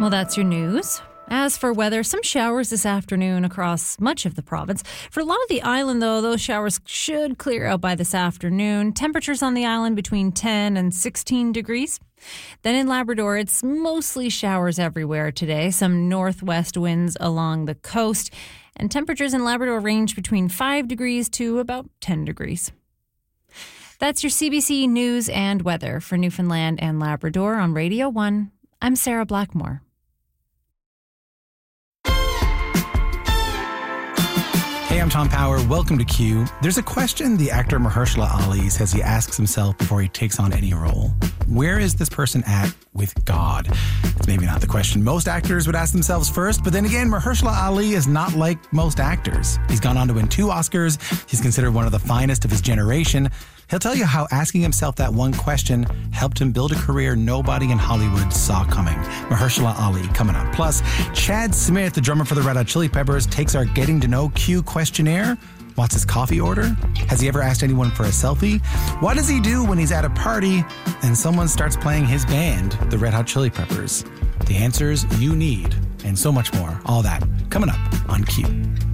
Well, that's your news. As for weather, some showers this afternoon across much of the province. For a lot of the island, though, those showers should clear out by this afternoon. Temperatures on the island between 10 and 16 degrees. Then in Labrador, it's mostly showers everywhere today. Some northwest winds along the coast. And temperatures in Labrador range between 5 degrees to about 10 degrees. That's your CBC News and Weather for Newfoundland and Labrador on Radio 1. I'm Sarah Blackmore. Hey, I'm Tom Power. Welcome to Q. There's a question the actor Mahershala Ali says he asks himself before he takes on any role. Where is this person at with God? It's maybe not the question most actors would ask themselves first, but then again, Mahershala Ali is not like most actors. He's gone on to win 2 Oscars. He's considered one of the finest of his generation. He'll tell you how asking himself that one question helped him build a career nobody in Hollywood saw coming. Mahershala Ali coming up. Plus, Chad Smith, the drummer for the Red Hot Chili Peppers, takes our Getting to Know Q questionnaire. What's his coffee order? Has he ever asked anyone for a selfie? What does he do when he's at a party and someone starts playing his band, the Red Hot Chili Peppers? The answers you need, and so much more. All that coming up on Q.